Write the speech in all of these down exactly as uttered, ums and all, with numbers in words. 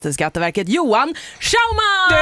Skatteverket, Johan Schauman!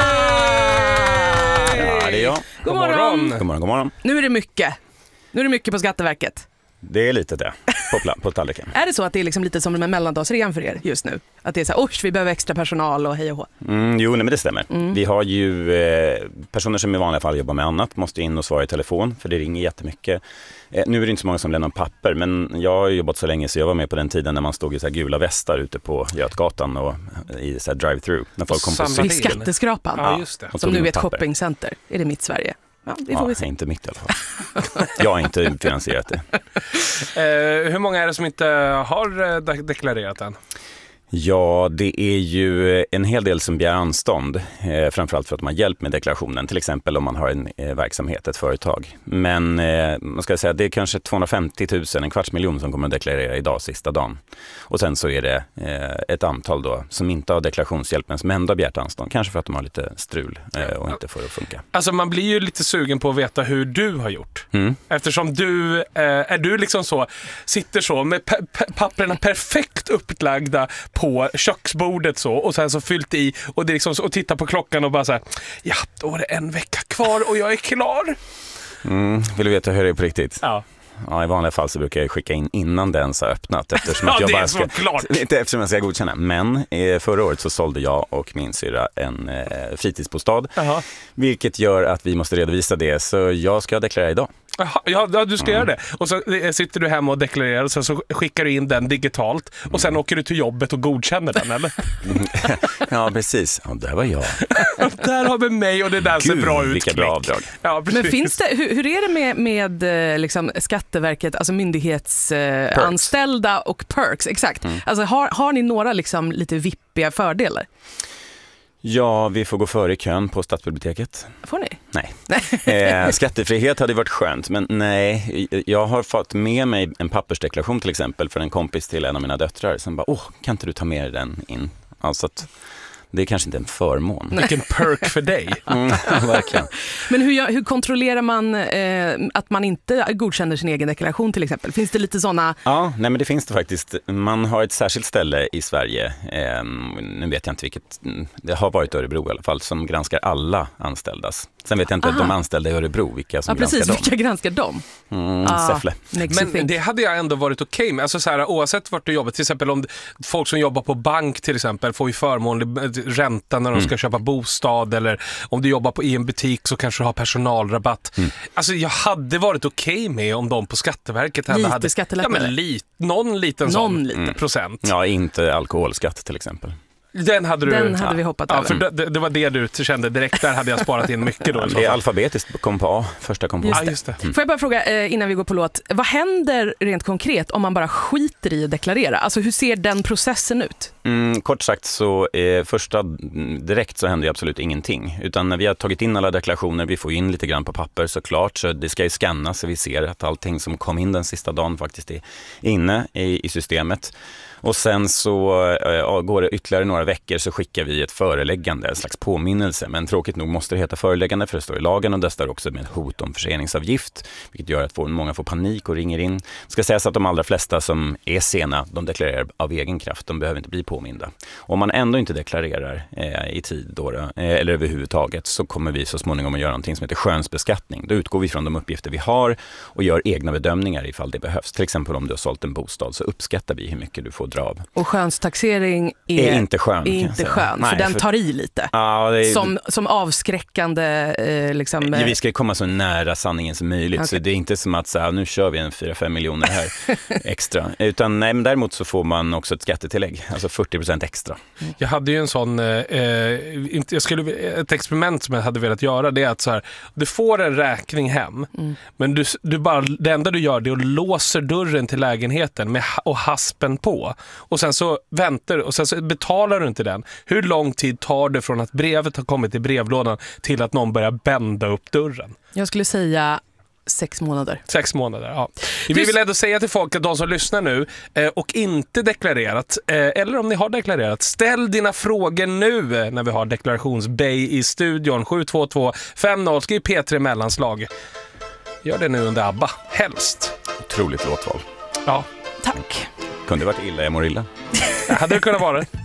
Ja, det är jag. God morgon. God morgon, god morgon. Nu är det mycket. Nu är det mycket på Skatteverket. Det är lite det, på, pla- på tallriken. Är det så att det är liksom lite som med mellandagsrean för er just nu? Att det är så här, vi behöver extra personal och hej och hå. Mm, jo, nej, men det stämmer. Mm. Vi har ju eh, personer som i vanliga fall jobbar med annat, måste in och svara i telefon, för det ringer jättemycket. Eh, nu är det inte så många som lämnar papper, men jag har jobbat så länge så jag var med på den tiden när man stod i så här gula västar ute på Götgatan och i så här drive-through. När folk kom på I skatteskrapan, ja, just det. Som nu är ett shoppingcenter. Är det mitt Sverige? Ja, det får ja, vi se. inte mitt i alla fall. Jag har inte finansierat det. Eh, hur många är det som inte har de- deklarerat än? Ja, det är ju en hel del som begär anstånd, eh, framförallt för att man har hjälp med deklarationen, till exempel om man har en eh, verksamhet, ett företag. Men eh, man ska säga att det är kanske tvåhundrafemtio tusen, en kvarts miljon som kommer att deklarera idag, sista dagen. Och sen så är det eh, ett antal då som inte har deklarationshjälp men som ändå har begärt anstånd, kanske för att de har lite strul eh, och inte får det att funka. Alltså man blir ju lite sugen på att veta hur du har gjort. Mm. Eftersom du, eh, är du liksom så, sitter så med pe- pe- papperna perfekt upplagda på köksbordet så och sen så fyllt i och det liksom så, och tittar på klockan och bara så här, ja, då är det en vecka kvar och jag är klar. Mm. Vill du veta hur det är på riktigt? Ja. Ja, i vanliga fall så brukar jag skicka in innan den har öppnat eftersom Ja, att jag det är bara ska, såklart. inte eftersom jag ska godkänna. Men eh, förra året så sålde jag och min syra en eh, fritidsbostad, Jaha. vilket gör att vi måste redovisa det, så jag ska deklarera idag. Jaha, ja, ja, du ska mm. göra det. Och så eh, sitter du hemma och deklarerar och sen så skickar du in den digitalt och sen mm. åker du till jobbet och godkänner den, eller? Ja, precis. Ja, där var jag. Där har vi mig och det där ser Gud, bra ut. vilka bra avdrag. Ja, Men finns det, hur, hur är det med, med liksom Skatteverket, alltså myndighetsanställda eh, och perks, exakt. Mm. Alltså har, har ni några liksom lite vippiga fördelar? Ja, vi får gå före i kön på stadsbiblioteket. Får ni? Nej. eh, skattefrihet hade varit skönt, men nej. Jag har fått med mig en pappersdeklaration till exempel för en kompis till en av mina döttrar som bara, åh, kan inte du ta med den in? Alltså att det är kanske inte en förmån. Vilken perk för dig. Mm, verkligen. Men hur, hur kontrollerar man eh, att man inte godkänner sin egen deklaration till exempel? Finns det lite sådana? Ja, nej men det finns det faktiskt. Man har ett särskilt ställe i Sverige, eh, nu vet jag inte vilket, det har varit Örebro i alla fall, som granskar alla anställdas. Sen vet jag inte, de anställda i Örebro, vilka som ja, precis, granskar dem. Vilka granskar dem? Mm, ah, Säffle. Men det hade jag ändå varit okej okay med. Alltså så här, oavsett vart du jobbar, till exempel om folk som jobbar på bank till exempel får ju förmånlig ränta när de ska mm. köpa bostad, eller om du jobbar på i en butik så kanske du har personalrabatt. Mm. Alltså jag hade varit okej okay med om de på Skatteverket lite hade skattelättnader. Ja, men lit, någon liten någon sån liten. Mm. procent. Ja, inte alkoholskatt till exempel. Den hade, du, Den hade ja. vi hoppat ja, över. För det, det var det du kände direkt. Där hade jag sparat in mycket då. Det är alfabetiskt, kom på A, första kom på just A. det. Ja, just det. Mm. Får jag bara fråga eh, innan vi går på låt, vad händer rent konkret om man bara skiter i att deklarera? Alltså hur ser den processen ut? Mm, kort sagt så eh, första direkt så händer ju absolut ingenting. Utan när vi har tagit in alla deklarationer, vi får in lite grann på papper såklart, så det ska ju scannas så vi ser att allting som kom in den sista dagen faktiskt är inne i, i systemet. Och sen så äh, går det ytterligare några veckor så skickar vi ett föreläggande, en slags påminnelse. Men tråkigt nog måste det heta föreläggande för det står i lagen och det står också med hot om förseningsavgift. Vilket gör att många får panik och ringer in. Det ska sägas att de allra flesta som är sena, de deklarerar av egen kraft. De behöver inte bli påminda. Om man ändå inte deklarerar eh, i tid då, då, eh, eller överhuvudtaget, så kommer vi så småningom att göra någonting som heter skönsbeskattning. Då utgår vi från de uppgifter vi har och gör egna bedömningar ifall det behövs. Till exempel om du har sålt en bostad så uppskattar vi hur mycket du får dra av. Och skönstaxering är, är inte skön. Är inte skön Nej, för den för... tar i lite. Ja, det är... som, som avskräckande eh, liksom, ja, vi ska komma så nära sanningen som möjligt. Okay. Så det är inte som att så här, nu kör vi en fyra fem miljoner här extra. Utan nej, men däremot så får man också ett skattetillägg. Alltså fyrtio procent extra. Mm. Jag hade ju en sån eh, jag skulle, ett experiment som jag hade velat göra, det är att så här, du får en räkning hem mm. men du, du bara, det enda du gör det är att låser dörren till lägenheten med, och haspen på. Och sen så väntar och sen så betalar du inte den. Hur lång tid tar det från att brevet har kommit i brevlådan till att någon börjar bända upp dörren? Jag skulle säga sex månader. Sex månader, ja. Vi vill ändå säga till folk att de som lyssnar nu eh, och inte deklarerat, eh, eller om ni har deklarerat, ställ dina frågor nu när vi har deklarationsbay i studion. Sju två två fem noll, skriv P tre mellanslag. Gör det nu under ABBA, helst. Otroligt låtval. Ja. Tack. Kunde varit illa, jag mår illa. Hade det kunnat vara det?